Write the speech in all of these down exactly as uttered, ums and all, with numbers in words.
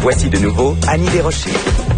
Voici de nouveau Annie Desrochers.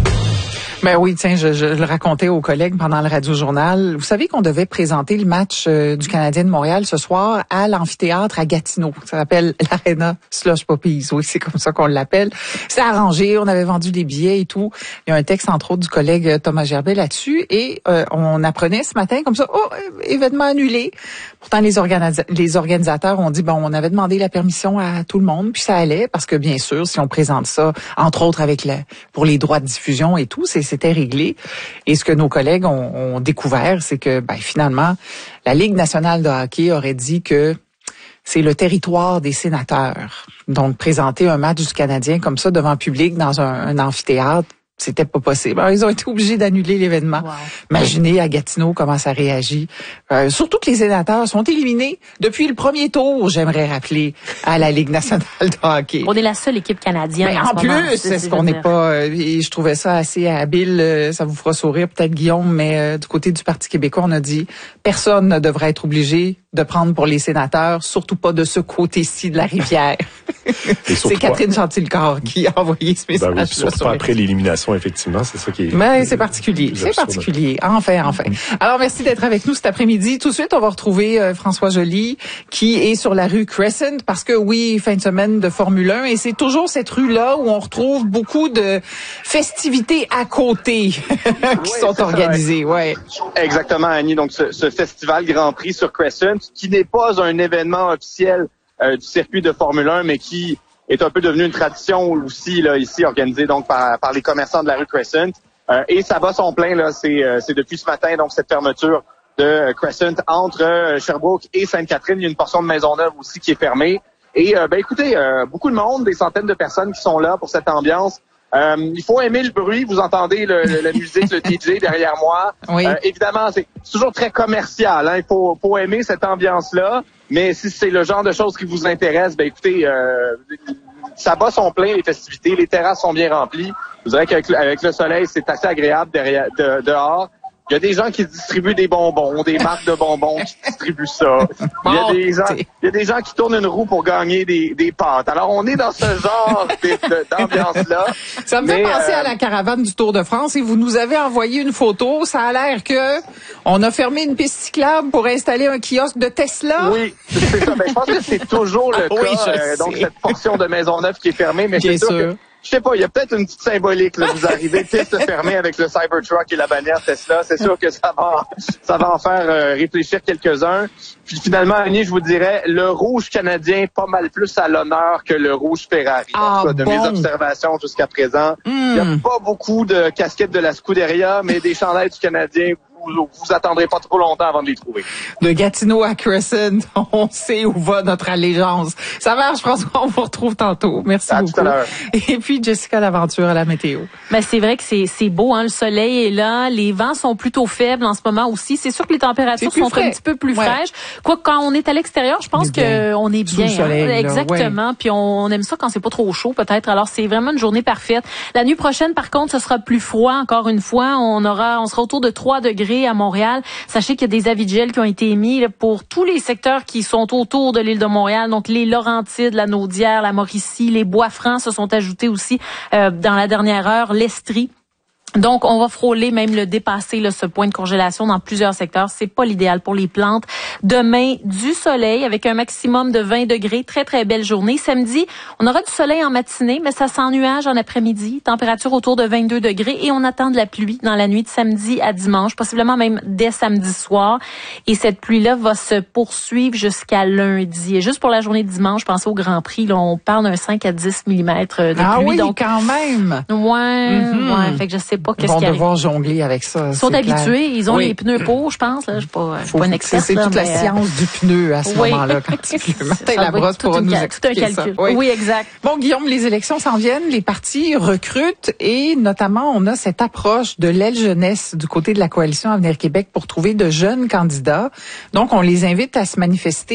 Ben oui, tiens, je, je le racontais aux collègues pendant le Radio-Journal. Vous savez qu'on devait présenter le match euh, du Canadien de Montréal ce soir à l'amphithéâtre à Gatineau. Ça s'appelle l'Arena Slush Puppies. Oui, c'est comme ça qu'on l'appelle. C'est arrangé, on avait vendu des billets et tout. Il y a un texte, entre autres, du collègue Thomas Gerbet là-dessus. Et euh, on apprenait ce matin comme ça, oh, événement annulé. Pourtant, les, organisa- les organisateurs ont dit, bon, on avait demandé la permission à tout le monde, puis ça allait, parce que bien sûr, si on présente ça, entre autres avec le, pour les droits de diffusion et tout, c'est c'était réglé. Et ce que nos collègues ont, ont découvert, c'est que ben, finalement, la Ligue nationale de hockey aurait dit que c'est le territoire des sénateurs. Donc, présenter un match du Canadien comme ça devant le public dans un, un amphithéâtre, c'était pas possible. Alors, ils ont été obligés d'annuler l'événement. Wow. Imaginez à Gatineau comment ça réagit. Euh, surtout que les sénateurs sont éliminés depuis le premier tour, j'aimerais rappeler, à la Ligue nationale de hockey. On est la seule équipe canadienne. Mais en, en ce plus, moment, c'est ce qu'on n'est pas. Euh, et je trouvais ça assez habile. Ça vous fera sourire peut-être, Guillaume, mais euh, du côté du Parti québécois, on a dit personne ne devrait être obligé de prendre pour les sénateurs, surtout pas de ce côté-ci de la rivière. C'est Catherine Chantilly-Corr qui a envoyé ce message. Ben oui, surtout pas après l'élimination, effectivement, c'est ça qui est. Mais c'est particulier, c'est particulier. Enfin, enfin. Alors merci d'être avec nous cet après-midi. Tout de suite, on va retrouver euh, François Joly qui est sur la rue Crescent parce que oui, fin de semaine de Formule un et c'est toujours cette rue-là où on retrouve beaucoup de festivités à côté qui oui, sont organisées. Ouais. Exactement, Annie. Donc ce, ce festival Grand Prix sur Crescent, qui n'est pas un événement officiel euh, du circuit de Formule un, mais qui est un peu devenu une tradition aussi là ici organisée donc par, par les commerçants de la rue Crescent. Euh, et ça bat son plein là, c'est euh, c'est depuis ce matin donc cette fermeture de euh, Crescent entre euh, Sherbrooke et Sainte-Catherine. Il y a une portion de Maisonneuve aussi qui est fermée. Et euh, ben écoutez, euh, beaucoup de monde, des centaines de personnes qui sont là pour cette ambiance. Euh, il faut aimer le bruit. Vous entendez le, le, la musique, le D J derrière moi. Oui. Euh, évidemment, c'est toujours très commercial. Hein. Il faut, faut aimer cette ambiance-là. Mais si c'est le genre de choses qui vous intéresse, ben écoutez, euh, ça bat son plein les festivités. Les terrasses sont bien remplies. Vous verrez qu'avec avec le soleil, c'est assez agréable derrière, de, dehors. Il y a des gens qui distribuent des bonbons, des marques de bonbons qui distribuent ça. Il y a des gens, il y a des gens qui tournent une roue pour gagner des, des pâtes. Alors, on est dans ce genre d'ambiance-là. Ça me fait penser euh... à la caravane du Tour de France et vous nous avez envoyé une photo. Ça a l'air que on a fermé une piste cyclable pour installer un kiosque de Tesla. Oui, c'est ça. Ben, je pense que c'est toujours le ah, cas. Oui, euh, donc, cette portion de Maisonneuve qui est fermée, mais Bien c'est sûr, sûr. Que, je sais pas, il y a peut-être une petite symbolique, là. Vous arrivez, piste fermée avec le Cybertruck et la bannière Tesla. C'est sûr que ça va, ça va en faire euh, réfléchir quelques-uns. Puis finalement, Annie, je vous dirais, le rouge canadien, pas mal plus à l'honneur que le rouge Ferrari. Ah, en tout cas, de bon. mes observations jusqu'à présent. Il mm. n'y a pas beaucoup de casquettes de la Scuderia, mais des chandails du Canadien, vous, vous attendrez pas trop longtemps avant de les trouver. De Gatineau à Crescent, on sait où va notre allégeance. Ça marche, François, on vous retrouve tantôt. Merci à beaucoup. Tout à l'heure. Et puis, Jessica Laventure à la météo. Ben, c'est vrai que c'est, c'est beau, hein. Le soleil est là. Les vents sont plutôt faibles en ce moment aussi. C'est sûr que les températures sont frais. Un petit peu plus ouais. fraîches. Quoi, quand on est à l'extérieur, je pense qu'on est bien. Sous le soleil, hein. Exactement. Ouais. Puis on, on aime ça quand c'est pas trop chaud, peut-être. Alors, c'est vraiment une journée parfaite. La nuit prochaine, par contre, ce sera plus froid. Encore une fois, on aura, on sera autour de trois degrés à Montréal. Sachez qu'il y a des avis de gel qui ont été émis là, pour tous les secteurs qui sont autour de l'île de Montréal. Donc, les Laurentides, la Naudière, la Mauricie, les Bois-Francs se sont ajoutés aussi euh, dans la dernière heure, l'Estrie. Donc, on va frôler, même le dépasser, là, ce point de congélation dans plusieurs secteurs. C'est pas l'idéal pour les plantes. Demain, du soleil avec un maximum de vingt degrés. Très, très belle journée. Samedi, on aura du soleil en matinée, mais ça s'ennuage en après-midi. Température autour de vingt-deux degrés et on attend de la pluie dans la nuit de samedi à dimanche, possiblement même dès samedi soir. Et cette pluie-là va se poursuivre jusqu'à lundi. Et juste pour la journée de dimanche, pensez au Grand Prix, là, on parle d'un cinq à dix millimètres de pluie. Ah oui, donc, quand même! Ouais, mm-hmm. ouais. Fait que je sais pas qu'est-ce qui arrive. Ils vont devoir jongler avec ça. Ils sont habitués, clair. ils ont oui. les pneus pour, je pense. Là. Je ne suis pas, Faut, pas une experte. C'est, c'est là, toute mais... la science du pneu à ce oui. moment-là. Quand le Martin Labrosse pourra nous expliquer tout un calcul. ça. Oui. oui, exact. Bon, Guillaume, les élections s'en viennent, les partis recrutent et notamment, on a cette approche de l'aile jeunesse du côté de la Coalition Avenir Québec pour trouver de jeunes candidats. Donc, on les invite à se manifester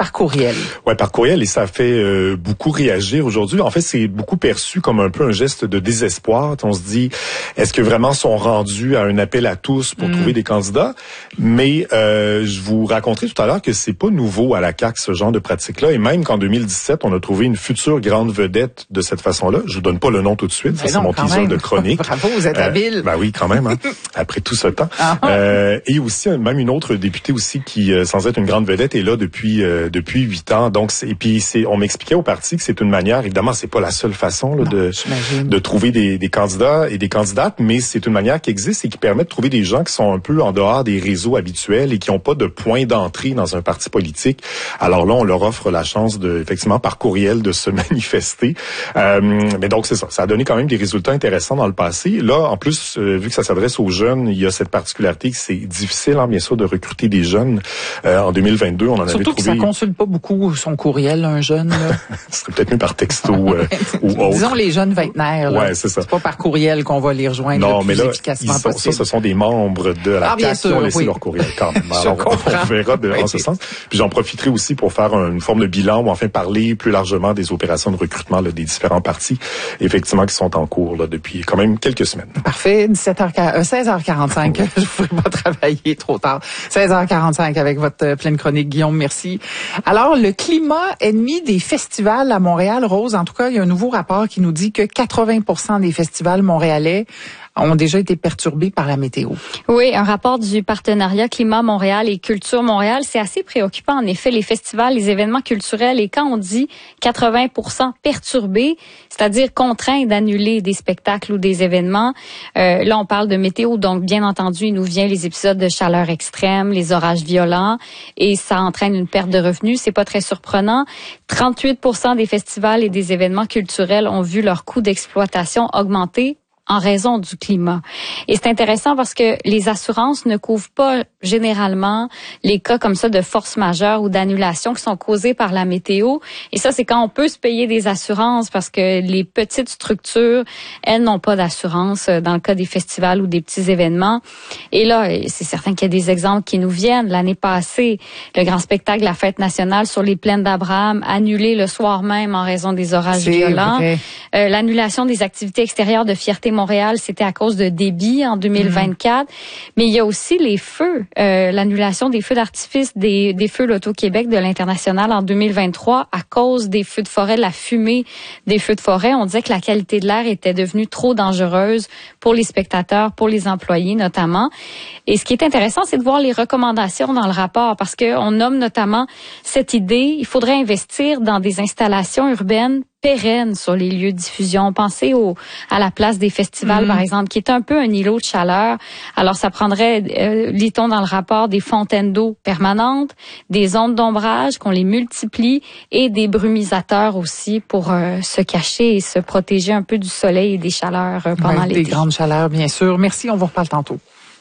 Par courriel. Ouais, par courriel, et ça fait euh, beaucoup réagir aujourd'hui. En fait, c'est beaucoup perçu comme un peu un geste de désespoir. On se dit, est-ce que vraiment sont rendus à un appel à tous pour mm. trouver des candidats? Mais euh, je vous raconterai tout à l'heure que c'est pas nouveau à la C A Q, ce genre de pratique-là. Et même qu'en deux mille dix-sept, on a trouvé une future grande vedette de cette façon-là. Je vous donne pas le nom tout de suite. Ça, c'est mon teaser de chronique. Bravo, vous êtes euh, habile. Ben oui, quand même, hein, après tout ce temps. Ah. Euh, et aussi, même une autre députée aussi qui, euh, sans être une grande vedette, est là depuis euh, depuis huit ans. Donc, c'est, et puis c'est, on m'expliquait au parti que c'est une manière, évidemment, c'est pas la seule façon là, non, de de trouver des, des candidats et des candidates, mais c'est une manière qui existe et qui permet de trouver des gens qui sont un peu en dehors des réseaux habituels et qui n'ont pas de point d'entrée dans un parti politique. Alors là, on leur offre la chance de, effectivement, par courriel, de se manifester. Euh, mais donc, c'est ça. Ça a donné quand même des résultats intéressants dans le passé. Là, en plus, euh, vu que ça s'adresse aux jeunes, il y a cette particularité que c'est difficile, hein, bien sûr, de recruter des jeunes. Euh, en deux mille vingt-deux, on en Surtout avait trouvé... Surtout que ça consulte pas beaucoup son courriel, un jeune. Là. Ce serait peut-être mieux par texto euh, ou autre. Disons les jeunes vingtenaires. Ouais, c'est ça. C'est pas par courriel qu'on va les rejoindre non, le plus mais là, efficacement ils sont, possible. Ça, ce sont des membres de la ah, C A Q qui ont laissé oui. leur courriel quand même. Alors, Je comprends. On verra de, en ce sens. Puis j'en profiterai aussi pour faire une forme de bilan ou enfin parler plus largement des opérations de recrutement là, des différents partis, effectivement, qui sont en cours là, depuis quand même quelques semaines. Parfait. dix-sept heures, euh, seize heures quarante-cinq. Oui. Je ne pourrais pas travailler trop tard. seize heures quarante-cinq avec votre euh, pleine chronique, Guillaume. Merci. Alors, le climat ennemi des festivals à Montréal, Rose, en tout cas, il y a un nouveau rapport qui nous dit que quatre-vingts pour cent des festivals montréalais ont déjà été perturbés par la météo. Oui, un rapport du partenariat Climat Montréal et Culture Montréal, c'est assez préoccupant. En effet, les festivals, les événements culturels, et quand on dit quatre-vingts pour cent perturbés, c'est-à-dire contraints d'annuler des spectacles ou des événements, euh, là on parle de météo, donc bien entendu, il nous vient les épisodes de chaleur extrême, les orages violents, et ça entraîne une perte de revenus. C'est pas très surprenant. trente-huit pour cent des festivals et des événements culturels ont vu leur coût d'exploitation augmenter en raison du climat. Et c'est intéressant parce que les assurances ne couvrent pas généralement les cas comme ça de force majeure ou d'annulation qui sont causés par la météo. Et ça, c'est quand on peut se payer des assurances parce que les petites structures, elles n'ont pas d'assurance dans le cas des festivals ou des petits événements. Et là, c'est certain qu'il y a des exemples qui nous viennent. L'année passée, le grand spectacle, la Fête nationale sur les plaines d'Abraham, annulé le soir même en raison des orages c'est violents. Euh, l'annulation des activités extérieures de Fierté Montréal, c'était à cause de débit en deux mille vingt-quatre. Mmh. Mais il y a aussi les feux, euh, l'annulation des feux d'artifice, des, des feux l'Auto-Québec de l'International en deux mille vingt-trois à cause des feux de forêt, la fumée des feux de forêt. On disait que la qualité de l'air était devenue trop dangereuse pour les spectateurs, pour les employés notamment. Et ce qui est intéressant, c'est de voir les recommandations dans le rapport parce qu'on nomme notamment cette idée, il faudrait investir dans des installations urbaines pérennes sur les lieux de diffusion. Pensez au, à la place des festivals, mmh. par exemple, qui est un peu un îlot de chaleur. Alors, ça prendrait, euh, lit-on dans le rapport, des fontaines d'eau permanentes, des zones d'ombrage, qu'on les multiplie, et des brumisateurs aussi pour euh, se cacher et se protéger un peu du soleil et des chaleurs euh, pendant ouais, l'été. Des grandes chaleurs, bien sûr. Merci, on vous reparle tantôt.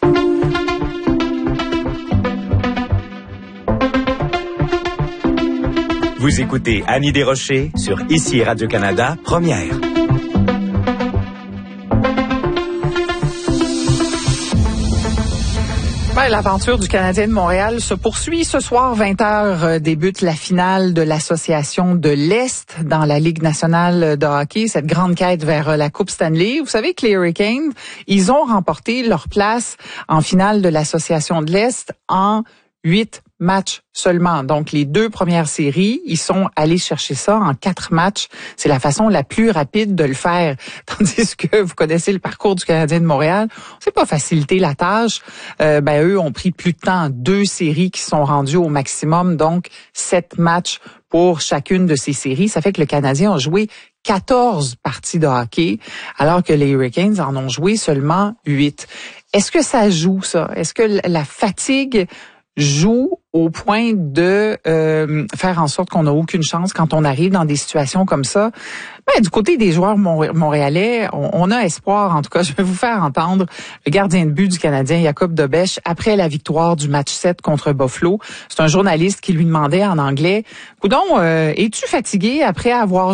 Vous écoutez Annie Desrochers sur Ici Radio-Canada, Première. Ouais, l'aventure du Canadien de Montréal se poursuit. Ce soir, vingt heures, euh, débute la finale de l'Association de l'Est dans la Ligue nationale de hockey, cette grande quête vers euh, la Coupe Stanley. Vous savez que les Hurricanes, ils ont remporté leur place en finale de l'Association de l'Est en huit matchs seulement. Donc, les deux premières séries, ils sont allés chercher ça en quatre matchs. C'est la façon la plus rapide de le faire. Tandis que vous connaissez le parcours du Canadien de Montréal, c'est pas facilité la tâche. Euh, ben, eux ont pris plus de temps. Deux séries qui sont rendues au maximum, donc sept matchs pour chacune de ces séries. Ça fait que le Canadien a joué quatorze parties de hockey, alors que les Hurricanes en ont joué seulement huit. Est-ce que ça joue, ça? Est-ce que la fatigue joue au point de euh, faire en sorte qu'on n'a aucune chance quand on arrive dans des situations comme ça? Ben, du côté des joueurs montréalais, on, on a espoir. En tout cas, je vais vous faire entendre le gardien de but du Canadien, Jacob Dobèche, après la victoire du match sept contre Buffalo. C'est un journaliste qui lui demandait en anglais, « Coudon, euh, es-tu fatigué après avoir